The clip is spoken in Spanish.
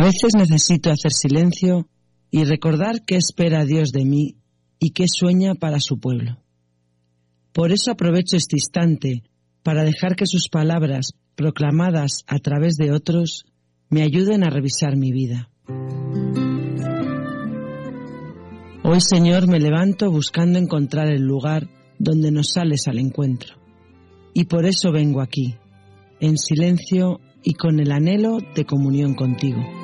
veces necesito hacer silencio y recordar qué espera Dios de mí y qué sueña para su pueblo. Por eso aprovecho este instante para dejar que sus palabras, proclamadas a través de otros, me ayuden a revisar mi vida. Hoy, Señor, me levanto buscando encontrar el lugar donde nos sales al encuentro. Y por eso vengo aquí, en silencio y con el anhelo de comunión contigo.